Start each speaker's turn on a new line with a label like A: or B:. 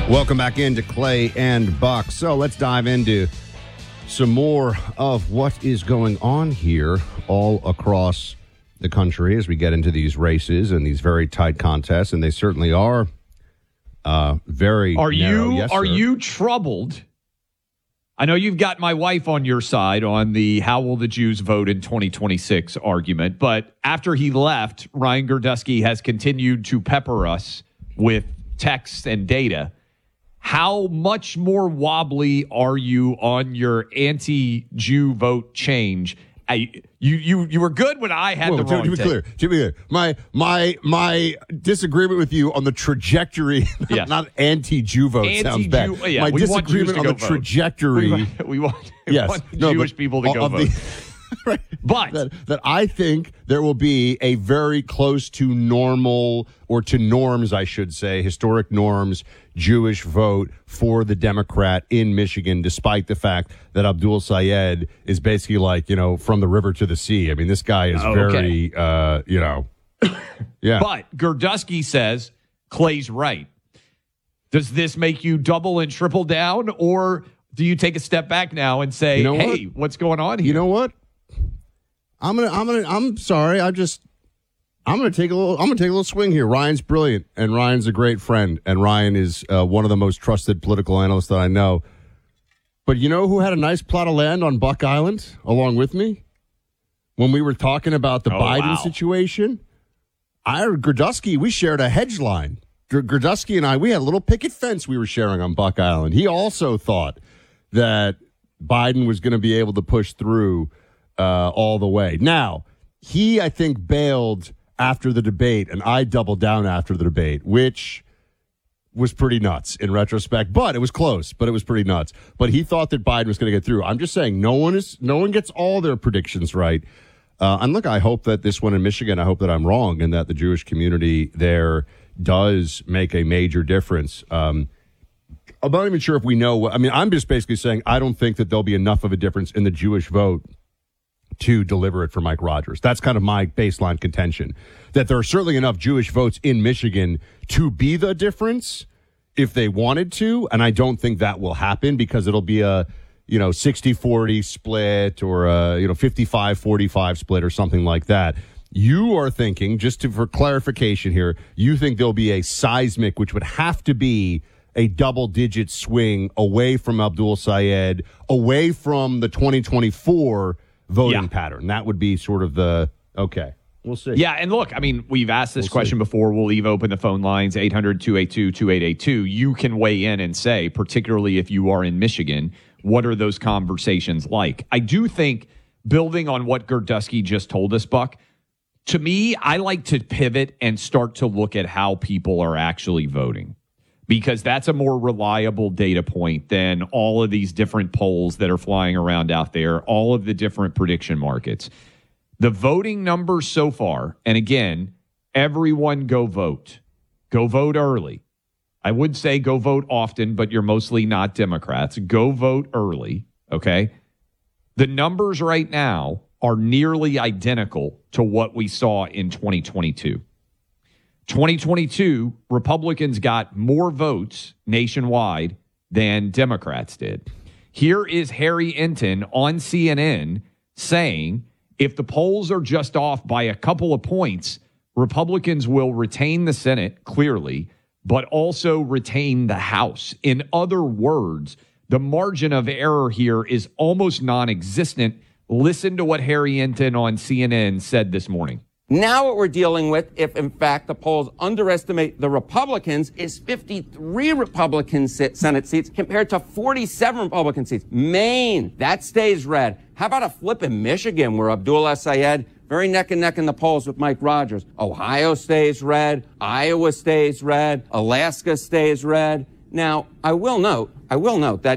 A: Welcome back into Clay and Buck. So let's dive into some more of what is going on here all across the country as we get into these races and these very tight contests, and they certainly are very narrow. Yes,
B: are
A: sir.
B: you troubled? I know you've got my wife on your side on the how will the Jews vote in 2026 argument, but after he left, Ryan Girdusky has continued to pepper us with texts and data. How much more wobbly are you on your anti-Jew vote change? You were good when I had the wrong
A: to be clear, my disagreement with you on the trajectory, not anti-Jew vote sounds bad.
B: Yeah,
A: my disagreement on the trajectory.
B: We want Jewish people to go vote.
A: Right.
B: But
A: that I think there will be a very close to normal, or to norms, I should say, historic norms, Jewish vote for the Democrat in Michigan, despite the fact that Abdul Sayed is basically like, from the river to the sea. I mean, this guy is very, yeah.
B: But Girdusky says Clay's right. Does this make you double and triple down, or do you take a step back now and say, hey, what's going on here?
A: You know what? I'm sorry. I'm gonna take a little swing here. Ryan's brilliant, and Ryan's a great friend, and Ryan is one of the most trusted political analysts that I know. But you know who had a nice plot of land on Buck Island along with me when we were talking about the Biden situation? Girdusky, we shared a hedge line. Girdusky and I, we had a little picket fence we were sharing on Buck Island. He also thought that Biden was going to be able to push through all the way. Now, he, I think, bailed after the debate, and I doubled down after the debate, which was pretty nuts in retrospect. But it was close, but it was pretty nuts. But he thought that Biden was going to get through. I'm just saying, no one gets all their predictions right. And look, I hope that this one in Michigan, I hope that I'm wrong, and that the Jewish community there does make a major difference. I'm not even sure if we know. I'm just basically saying I don't think that there'll be enough of a difference in the Jewish vote to deliver it for Mike Rogers. That's kind of my baseline contention, that there are certainly enough Jewish votes in Michigan to be the difference if they wanted to. And I don't think that will happen because it'll be a, 60-40 split or a, 55-45 split or something like that. You are thinking, for clarification here, you think there'll be a seismic, which would have to be a double-digit swing away from Abdul Sayed, away from the 2024 voting pattern. That would be sort of we'll see.
B: Yeah, and look, we've asked this question before. We'll leave open the phone lines, 800-282-2882. You can weigh in and say, particularly if you are in Michigan, what are those conversations like? I do think, building on what Girdusky just told us, Buck, to me, I like to pivot and start to look at how people are actually voting, because that's a more reliable data point than all of these different polls that are flying around out there, all of the different prediction markets. The voting numbers so far, and again, everyone go vote. Go vote early. I would say go vote often, but you're mostly not Democrats. Go vote early, okay? The numbers right now are nearly identical to what we saw in 2022. 2022, Republicans got more votes nationwide than Democrats did. Here is Harry Enton on CNN saying, if the polls are just off by a couple of points, Republicans will retain the Senate, clearly, but also retain the House. In other words, the margin of error here is almost non-existent. Listen to what Harry Enton on CNN said this morning.
C: Now what we're dealing with, if in fact the polls underestimate the Republicans, is 53 Republican Senate seats compared to 47 Republican seats. Maine, that stays red. How about a flip in Michigan where Abdullah Sayed, very neck and neck in the polls with Mike Rogers. Ohio stays red. Iowa stays red. Alaska stays red. Now, I will note that